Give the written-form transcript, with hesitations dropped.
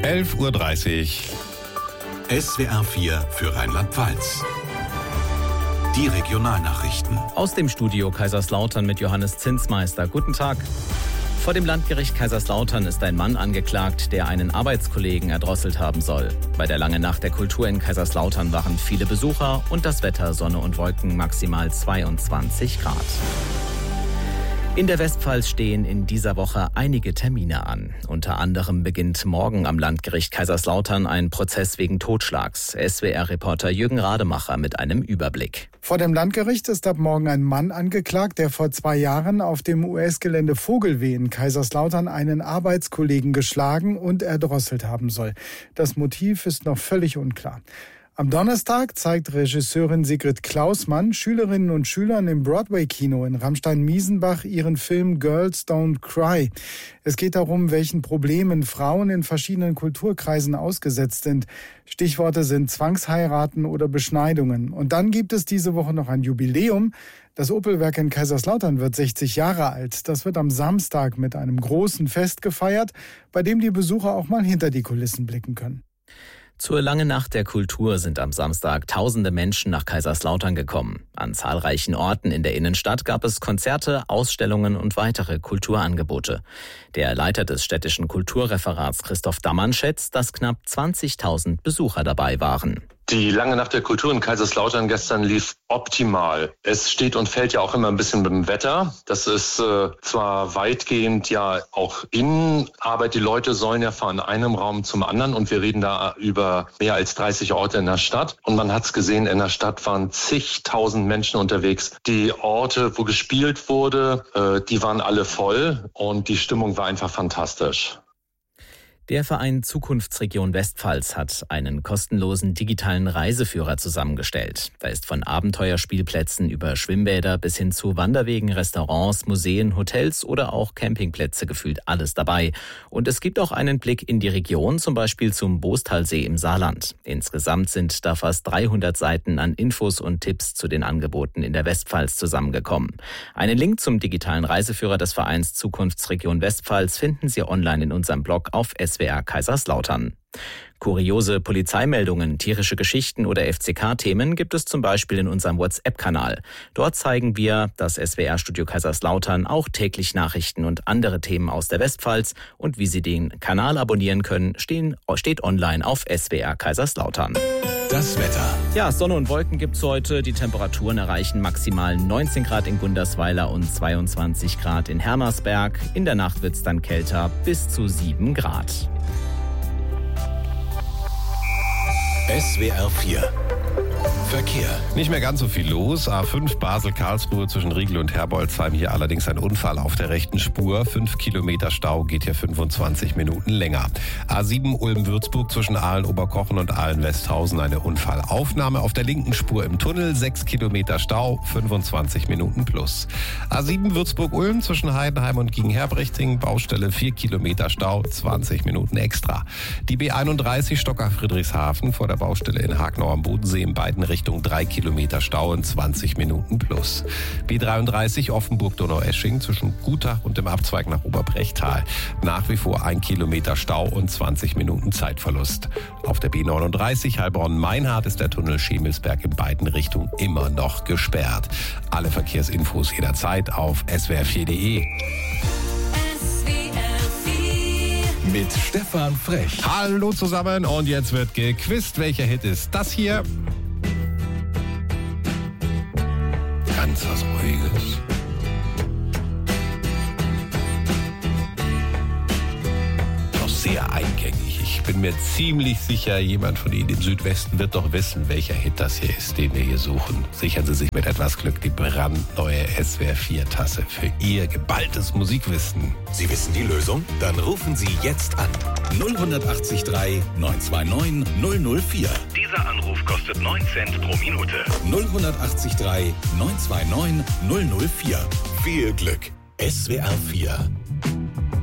11.30 Uhr. SWR 4 für Rheinland-Pfalz. Die Regionalnachrichten. Aus dem Studio Kaiserslautern mit Johannes Zinsmeister. Guten Tag. Vor dem Landgericht Kaiserslautern ist ein Mann angeklagt, der einen Arbeitskollegen erdrosselt haben soll. Bei der Langen Nacht der Kultur in Kaiserslautern waren viele Besucher und das Wetter Sonne und Wolken maximal 22 Grad. In der Westpfalz stehen in dieser Woche einige Termine an. Unter anderem beginnt morgen am Landgericht Kaiserslautern ein Prozess wegen Totschlags. SWR-Reporter Jürgen Rademacher mit einem Überblick. Vor dem Landgericht ist ab morgen ein Mann angeklagt, der vor 2 Jahren auf dem US-Gelände Vogelweh in Kaiserslautern einen Arbeitskollegen geschlagen und erdrosselt haben soll. Das Motiv ist noch völlig unklar. Am Donnerstag zeigt Regisseurin Sigrid Klausmann Schülerinnen und Schülern im Broadway-Kino in Ramstein-Miesenbach ihren Film Girls Don't Cry. Es geht darum, welchen Problemen Frauen in verschiedenen Kulturkreisen ausgesetzt sind. Stichworte sind Zwangsheiraten oder Beschneidungen. Und dann gibt es diese Woche noch ein Jubiläum. Das Opel-Werk in Kaiserslautern wird 60 Jahre alt. Das wird am Samstag mit einem großen Fest gefeiert, bei dem die Besucher auch mal hinter die Kulissen blicken können. Zur Langen Nacht der Kultur sind am Samstag tausende Menschen nach Kaiserslautern gekommen. An zahlreichen Orten in der Innenstadt gab es Konzerte, Ausstellungen und weitere Kulturangebote. Der Leiter des städtischen Kulturreferats Christoph Dammann schätzt, dass knapp 20.000 Besucher dabei waren. Die Lange Nacht der Kultur in Kaiserslautern gestern lief optimal. Es steht und fällt ja auch immer ein bisschen mit dem Wetter. Das ist zwar weitgehend ja auch Innenarbeit. Die Leute sollen ja von einem Raum zum anderen und wir reden da über mehr als 30 Orte in der Stadt. Und man hat es gesehen, in der Stadt waren zigtausend Menschen unterwegs. Die Orte, wo gespielt wurde, die waren alle voll und die Stimmung war einfach fantastisch. Der Verein Zukunftsregion Westpfalz hat einen kostenlosen digitalen Reiseführer zusammengestellt. Da ist von Abenteuerspielplätzen über Schwimmbäder bis hin zu Wanderwegen, Restaurants, Museen, Hotels oder auch Campingplätze gefühlt alles dabei. Und es gibt auch einen Blick in die Region, zum Beispiel zum Boostalsee im Saarland. Insgesamt sind da fast 300 Seiten an Infos und Tipps zu den Angeboten in der Westpfalz zusammengekommen. Einen Link zum digitalen Reiseführer des Vereins Zukunftsregion Westpfalz finden Sie online in unserem Blog auf SWR Kaiserslautern. Kuriose Polizeimeldungen, tierische Geschichten oder FCK-Themen gibt es zum Beispiel in unserem WhatsApp-Kanal. Dort zeigen wir, das SWR-Studio Kaiserslautern, auch täglich Nachrichten und andere Themen aus der Westpfalz. Und wie Sie den Kanal abonnieren können, steht online auf SWR Kaiserslautern. Das Wetter. Ja, Sonne und Wolken gibt's heute. Die Temperaturen erreichen maximal 19 Grad in Gundersweiler und 22 Grad in Hermersberg. In der Nacht wird's dann kälter, bis zu 7 Grad. SWR 4 Verkehr. Nicht mehr ganz so viel los. A5 Basel-Karlsruhe zwischen Riegel und Herbolzheim. Hier allerdings ein Unfall auf der rechten Spur. 5 Kilometer Stau, geht hier 25 Minuten länger. A7 Ulm-Würzburg zwischen Aalen-Oberkochen und Aalen-Westhausen. Eine Unfallaufnahme auf der linken Spur im Tunnel. 6 Kilometer Stau, 25 Minuten plus. A7 Würzburg-Ulm zwischen Heidenheim und Gießen-Herbrichting. Baustelle 4 Kilometer Stau, 20 Minuten extra. Die B31 Stocker-Friedrichshafen vor der Baustelle in Hagenau am Bodensee in beiden Richtungen 3 Kilometer Stau in 20 Minuten plus. B33 Offenburg-Donaueschingen zwischen Gutach und dem Abzweig nach Oberbrechtal. Nach wie vor 1 Kilometer Stau und 20 Minuten Zeitverlust. Auf der B39 Heilbronn-Meinhardt ist der Tunnel Schemelsberg in beiden Richtungen immer noch gesperrt. Alle Verkehrsinfos jederzeit auf swr4.de. Mit Stefan Frech. Hallo zusammen und jetzt wird gequizt. Welcher Hit ist das hier? Ganz was Ruhiges. Doch sehr eingängig. Ich bin mir ziemlich sicher, jemand von Ihnen im Südwesten wird doch wissen, welcher Hit das hier ist, den wir hier suchen. Sichern Sie sich mit etwas Glück die brandneue SWR4-Tasse für Ihr geballtes Musikwissen. Sie wissen die Lösung? Dann rufen Sie jetzt an. 0183 929 004. Dieser Anruf kostet 9 Cent pro Minute. 0183 929 004. Viel Glück. SWR 4